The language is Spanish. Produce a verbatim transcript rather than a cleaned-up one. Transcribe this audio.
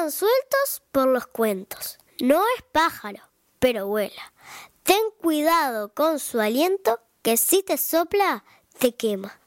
andan sueltos por los cuentos. No es pájaro, pero vuela. Ten cuidado con su aliento, que si te sopla, te quema.